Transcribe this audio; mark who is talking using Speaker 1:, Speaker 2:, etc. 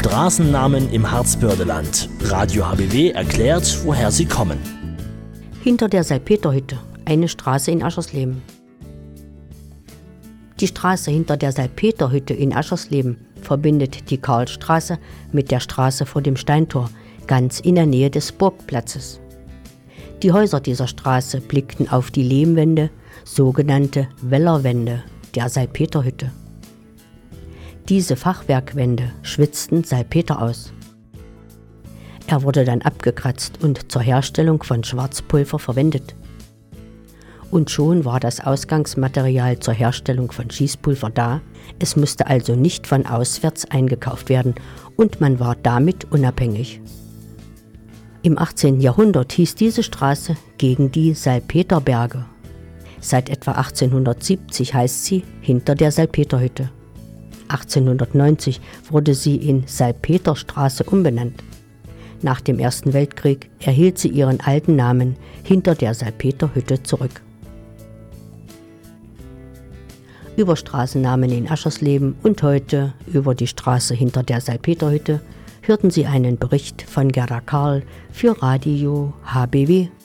Speaker 1: Straßennamen im Harzbördeland. Radio HBW erklärt, woher sie kommen.
Speaker 2: Hinter der Salpeterhütte, eine Straße in Aschersleben. Die Straße hinter der Salpeterhütte in Aschersleben verbindet die Karlstraße mit der Straße vor dem Steintor, ganz in der Nähe des Burgplatzes. Die Häuser dieser Straße blickten auf die Lehmwände, sogenannte Wellerwände der Salpeterhütte. Diese Fachwerkwände schwitzten Salpeter aus. Er wurde dann abgekratzt und zur Herstellung von Schwarzpulver verwendet. Und schon war das Ausgangsmaterial zur Herstellung von Schießpulver da, es musste also nicht von auswärts eingekauft werden und man war damit unabhängig. Im 18. Jahrhundert hieß diese Straße gegen die Salpeterberge. Seit etwa 1870 heißt sie hinter der Salpeterhütte. 1890 wurde sie in Salpeterstraße umbenannt. Nach dem Ersten Weltkrieg erhielt sie ihren alten Namen hinter der Salpeterhütte zurück. Über Straßennamen in Aschersleben und heute über die Straße hinter der Salpeterhütte hörten Sie einen Bericht von Gerda Karl für Radio HBW.